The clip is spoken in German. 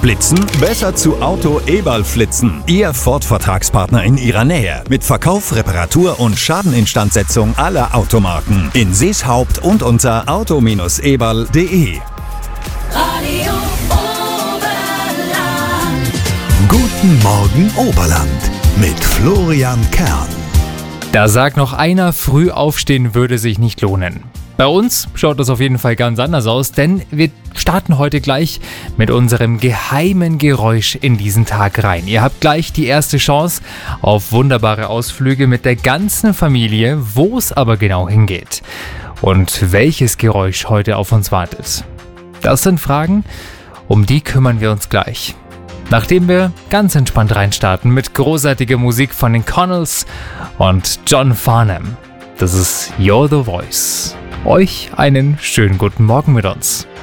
Blitzen? Besser zu Auto Eberl flitzen. Ihr Ford-Vertragspartner in Ihrer Nähe. Mit Verkauf, Reparatur und Schadeninstandsetzung aller Automarken. In Seeshaupt und unter auto-eberl.de. Radio Oberland. Guten Morgen Oberland mit Florian Kern. Da sagt noch einer, früh aufstehen würde sich nicht lohnen. Bei uns schaut das auf jeden Fall ganz anders aus, denn wir starten heute gleich mit unserem geheimen Geräusch in diesen Tag rein. Ihr habt gleich die erste Chance auf wunderbare Ausflüge mit der ganzen Familie, wo es aber genau hingeht. Und welches Geräusch heute auf uns wartet. Das sind Fragen, um die kümmern wir uns gleich. Nachdem wir ganz entspannt reinstarten mit großartiger Musik von den Connells und John Farnham. Das ist You're the Voice. Euch einen schönen guten Morgen mit uns.